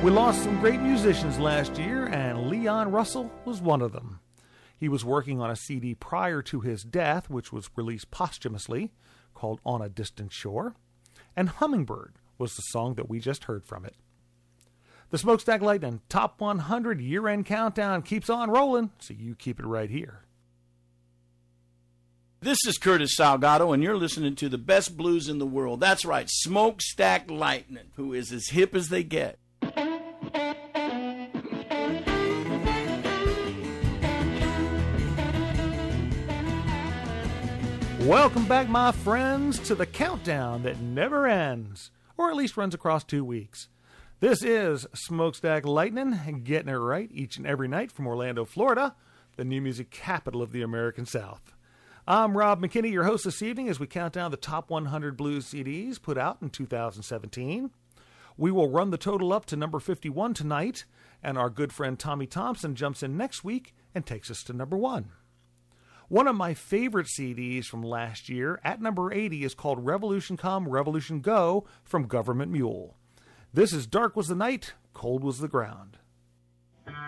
We lost some great musicians last year, and Leon Russell was one of them. He was working on a CD prior to his death, which was released posthumously, called On a Distant Shore, and Hummingbird was the song that we just heard from it. The Smokestack Lightning Top 100 Year-End Countdown keeps on rolling, so you keep it right here. This is Curtis Salgado, and you're listening to the best blues in the world. That's right, Smokestack Lightning, who is as hip as they get. Welcome back, my friends, to the countdown that never ends, or at least runs across 2 weeks. This is Smokestack Lightning, getting it right each and every night from Orlando, Florida, the new music capital of the American South. I'm Rob McKinney, your host this evening, as we count down the top 100 blues CDs put out in 2017. We will run the total up to number 51 tonight, and our good friend Tommy Thompson jumps in next week and takes us to number 1. One of my favorite CDs from last year, at number 80, is called Revolution Come, Revolution Go from Government Mule. This is Dark Was the Night, Cold Was the Ground.